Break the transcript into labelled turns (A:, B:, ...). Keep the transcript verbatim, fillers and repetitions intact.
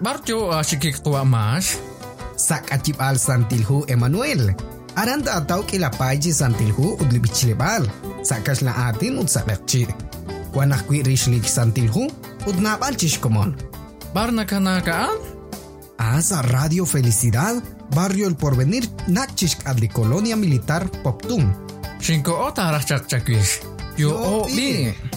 A: barjo ashikik tua mas.
B: Sak achip al Santilhu Emmanuel. Aranda ataw kila paiji Santilhu udlibichilebal. Sakas la atin ud sakakchi. Wanak kwi rishlik Santilhu ud napal chishkomon.
A: Barna kanakaan?
B: Asa Radio Felicidad, Barrio El Porvenir, Nakchishk adli Colonia Militar Poptum.
A: Shinko ota rachak chakwish. Yo o bi.